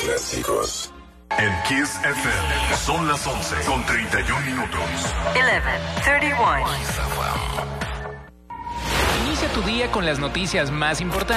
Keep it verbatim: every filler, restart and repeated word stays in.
clásicos. En Kiss F M son las once con treinta y un minutos. once treinta y uno. Inicia tu día con las noticias más importantes.